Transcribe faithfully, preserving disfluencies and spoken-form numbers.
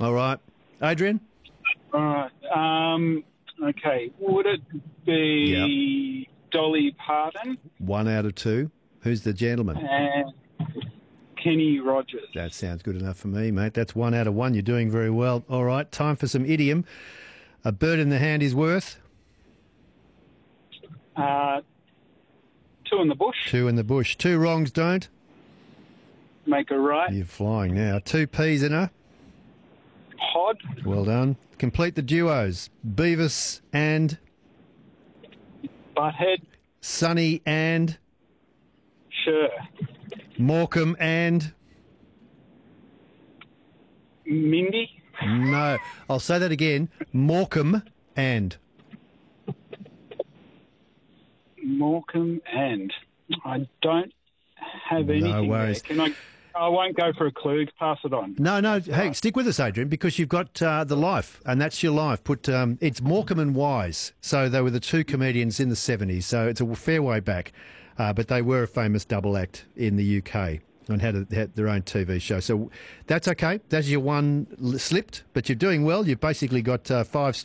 All right. Adrian? All right. Um, okay. Would it be Dolly Parton One out of two. Who's the gentleman? and Kenny Rogers? That sounds good enough for me, mate. That's one out of one. You're doing very well. All right, time for some idiom. A bird in the hand is worth? Uh, two in the bush. Two in the bush. Two wrongs don't? Make a right. You're flying now. Two peas in a? Pod. Well done. Complete the duos. Beavis and? Butthead. Sonny and? Sure. Morecambe and? Mindy. No. I'll say that again. Morecambe and? Morecambe and. I don't have anything No worries. there. Can I... I won't go for a clue. Pass it on. No, no. Hey, stick with us, Adrian, because you've got uh, the life, and that's your life. Put um, it's Morecambe and Wise. So they were the two comedians in the seventies. So it's a fair way back, uh, but they were a famous double act in the U K and had, a, had their own T V show. So that's okay. That's your one l- slipped, but you're doing well. You've basically got uh, five